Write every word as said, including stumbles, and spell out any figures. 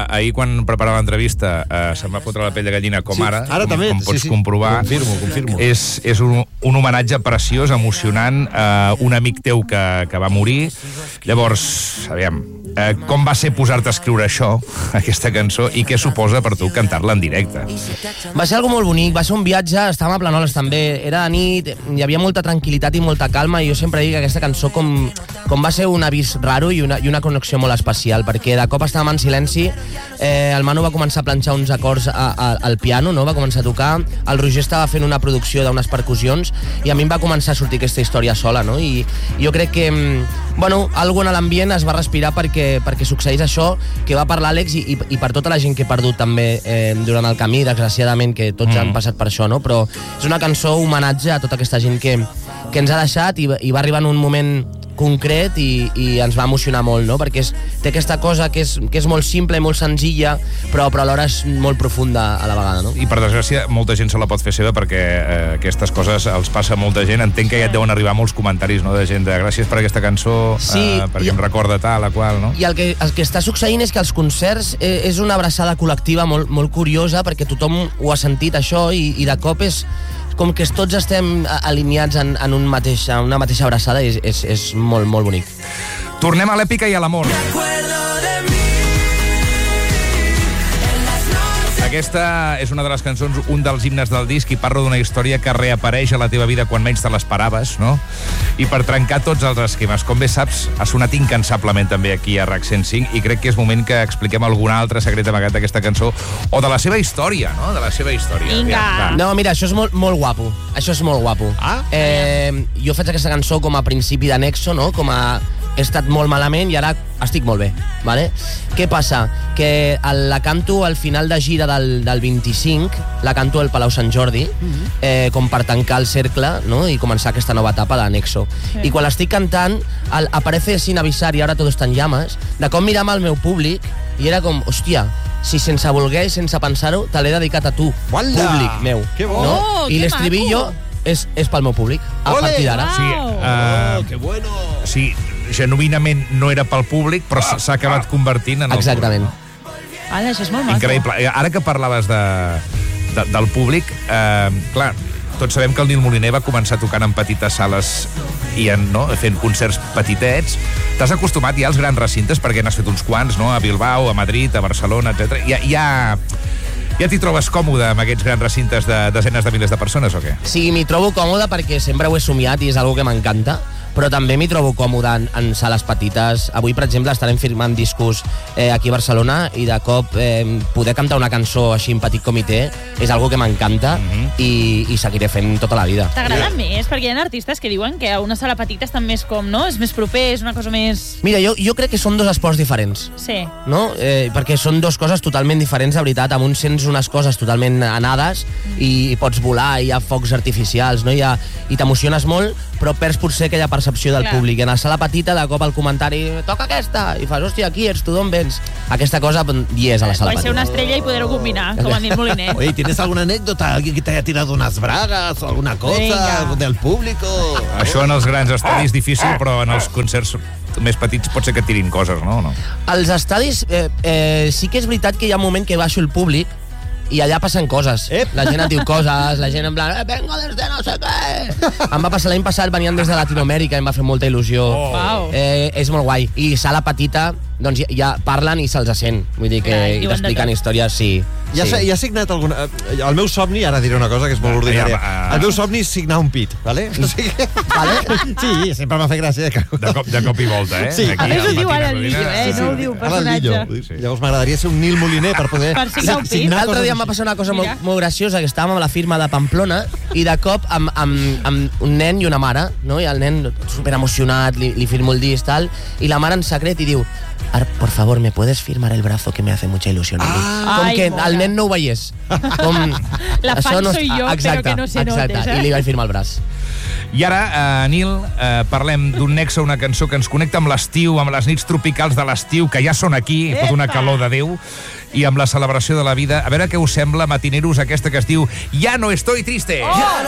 ahir quan preparava l'entrevista uh, se'm va fotre la pell de gallina com sí, ara, ara com, també, com pots sí, sí. comprovar. Confirmo, confirmo. És, és un, un homenatge preciós, emocionant, uh, un amic teu que, que va morir. Llavors, aviam, uh, com va ser posar-te a escriure això, aquesta cançó, i què suposa per tu cantar-la en directe? Va ser algo molt bonic, va ser un viatge, estàvem a Planoles també, era de nit, hi havia molta tranquil·litat i molta calma, i jo sempre dic que aquesta cançó com, com va ser un avís raro i una, i una connexió molt especial, perquè de cop estàvem en silenci, eh, el Manu va començar a planxar uns acords a, a, al piano, no? Va començar a tocar, el Roger estava fent una producció d'unes percussions, i a mi em va començar a sortir aquesta història sola, no? I, i jo crec que, bueno, algo en l'ambient es va respirar perquè, perquè succeís això, que va per l'Àlex i, i, i per tota la gent que he perdut també eh, durant el camí, desgraciadament, que tots mm. han passat per això, no? Però és una cançó homenatge a tota aquesta gent que, que ens ha deixat i, i va arribar en un moment concret i, i ens va emocionar molt, no? Perquè és, té aquesta cosa que és, que és molt simple, molt senzilla, però, però alhora és molt profunda a la vegada, no? I per desgràcia, molta gent se la pot fer seva perquè eh, aquestes coses els passa a molta gent. Entenc que ja et deuen arribar molts comentaris, no?, de gent de gràcies per aquesta cançó, sí, eh, perquè i, em recorda tal, la qual, no? I el que, el que està succeint és que els concerts eh, és una abraçada col·lectiva molt, molt curiosa, perquè tothom ho ha sentit, això, i, i de cop és com que tots estem alineats en, en un mateix, una mateixa abraçada, i és, és, és molt, molt bonic. Tornem a l'èpica i a l'amor. Aquesta és una de les cançons, un dels himnes del disc, i parla d'una història que reapareix a la teva vida quan menys te l'esperaves, no? I per trencar tots els esquemes. Com bé saps, ha sonat incansablement també aquí a RAC cent cinc, i crec que és moment que expliquem algun altre secret amagat d'aquesta cançó, o de la seva història, no? De la seva història. Vinga. Ja, no, mira, això és molt, molt guapo. Això és molt guapo. Ah? Eh, jo faig aquesta cançó com a principi de Nexo, no? Com a... He estat molt malament i ara estic molt bé, vale? Què passa? Que la canto al final de gira del, del vint-i-cinc, la canto al Palau Sant Jordi, mm-hmm. eh, com per tancar el cercle, no?, i començar aquesta nova etapa de Nexo. Sí. I quan l'estic cantant, el, aparece sin avisar y ahora todo está en llamas, de com mirava el meu públic, i era com, hòstia, si sense voler i sense pensar-ho, te l'he dedicat a tu, Uala! Públic meu. Que bo! No? Oh, I que l'estribillo és, és pel meu públic, a Ole! partir d'ara. Wow! Sí, uh, Oh, que bueno! sí, genuïnament no era pel públic, però s'ha acabat convertint en el Exactament. públic. Vale, això és molt maco. Increïble. Ara que parlaves de, de, del públic, eh, clar, tots sabem que el Nil Moliner va començar tocant en petites sales i en, no, fent concerts petitets. T'has acostumat ja als grans recintes, perquè n'has fet uns quants, no?, a Bilbao, a Madrid, a Barcelona, etcètera. Ja, ja, ja t'hi trobes còmode amb aquests grans recintes de desenes de milers de persones, o què? Sí, m'hi trobo còmode perquè sempre ho he somiat i és algo que m'encanta, però també m'hi trobo còmode en, en sales petites. Avui, per exemple, estarem firmant discos eh, aquí a Barcelona i de cop eh, poder cantar una cançó així en petit comitè és algo que m'encanta mm-hmm. i, i seguiré fent tota la vida. T'agrada més? Perquè hi ha artistes que diuen que a una sala petita estan més com, no? És més proper, és una cosa més... Mira, jo, jo crec que són dos esports diferents. Sí. No? Eh, perquè són dues coses totalment diferents, de veritat. Amb un sents unes coses totalment anades mm. i, i pots volar, hi ha focs artificials, no? Hi ha, i t'emociones molt, però perds potser aquella percepció del Clar. públic. I en la sala petita, de cop el comentari, toca aquesta, i fas, hòstia, aquí ets tu, d'on vens? Aquesta cosa hi és a la sala Vai ser petita. una estrella i poder-ho combinar, com en Nil Moliner. Oye, ¿tienes alguna anécdota? ¿Alguien que te haya tirado unas bragas o alguna cosa? Venga. ¿Algo del público? Això en els grans estadis difícil, però en els concerts més petits pot ser que tirin coses, no? no? Als estadis eh, eh, sí que és veritat que hi ha un moment que baixo el públic i allà passen coses. Ep. La gent et diu coses, la gent en plan, eh, vengo desde no sé què. Em va passar l'any passat, venien des de Latinoamèrica i em va fer molta il·lusió. Oh. Wow. Eh, és molt guai. I sala petita, doncs ja, ja parlen i se'ls sent. Vull dir que Clar, i diuen de t'expliquen tot. històries, sí. Ja, sí. sí. ja ha signat alguna... El meu somni, ara diré una cosa que és molt ordinària. Ja, ja, El meu somni és signar un pit, ¿vale? O sigui que... Vale? Sí, sempre m'ha fet gràcia. Que... De cop, de cop i volta, eh? Sí. A més ho al diu Matina ara el Lillo, Codina. eh? No ho diu Ara el Lillo. personatge. Sí. Llavors m'agradaria ser un Nil Moliner per poder Per signar un pit. L'altre coses dia em va així. passar una cosa Mira. molt, molt graciosa, que estàvem a la firma de Pamplona i de cop amb, amb, amb un nen i una mare, no? I el nen super emocionat, li, li firmo el disc, tal, i la mare en secret i diu, Ar, por favor, ¿me puedes firmar el brazo que me hace mucha ilusión? Ah. Com Ai, que mona. el nen no ho veiés. Com... La això fan no soy jo, però que no se exacte. note, eh? I li vaig firmar el braç. I ara, eh, Nil, eh, parlem d'un Nexo, una cançó que ens connecta amb l'estiu, amb les nits tropicals de l'estiu, que ja són aquí, tot una calor de Déu, i amb la celebració de la vida. A veure què us sembla, matineros, aquesta que es diu Ja no estoy triste. Oh!